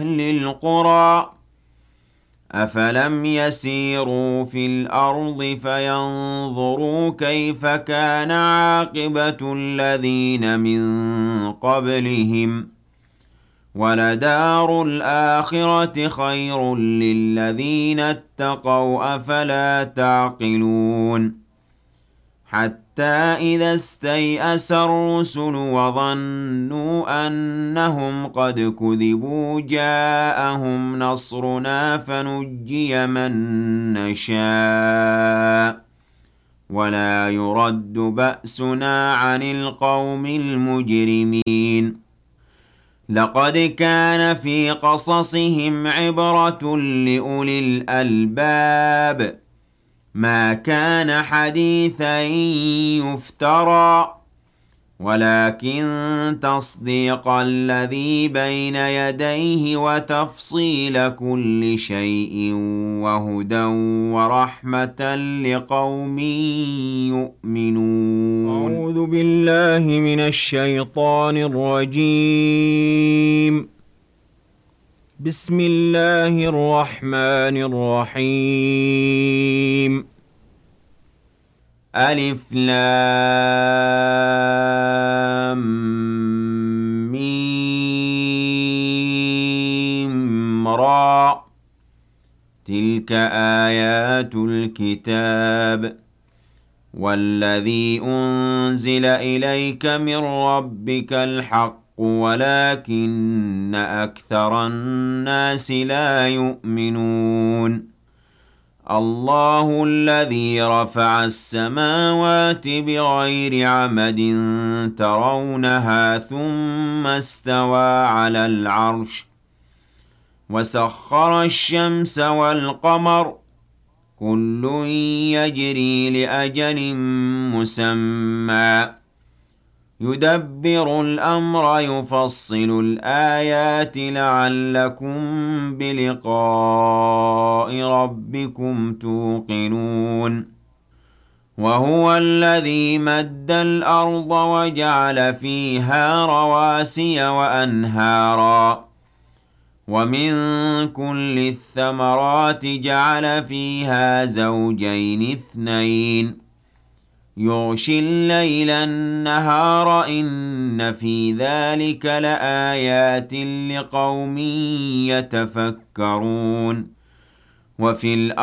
أهل القرى أفلم يسيروا في الأرض فينظروا كيف كان عاقبة الذين من قبلهم ولدار الآخرة خير للذين اتقوا أفلا تعقلون حتى إذا استيأس الرسل وظنوا أنهم قد كذبوا جاءهم نصرنا فنجي من نشاء ولا يرد بأسنا عن القوم المجرمين لقد كان في قصصهم عبرة لأولي الألباب ما كان حديثا يفترى ولكن تصديق الذي بين يديه وتفصيل كل شيء وهدى ورحمة لقوم يؤمنون أعوذ بالله من الشيطان الرجيم بسم الله الرحمن الرحيم ألف لام ميم را تلك آيات الكتاب والذي أنزل إليك من ربك الحق ولكن أكثر الناس لا يؤمنون الله الذي رفع السماوات بغير عمد ترونها ثم استوى على العرش وسخر الشمس والقمر كل يجري لأجل مسمى يدبر الأمر يفصل الآيات لعلكم بلقاء ربكم توقنون وهو الذي مد الأرض وجعل فيها رواسي وأنهارا ومن كل الثمرات جعل فيها زوجين اثنين يغشي الليل النهار إن في ذلك لآيات لقوم يتفكرون وفي الأرض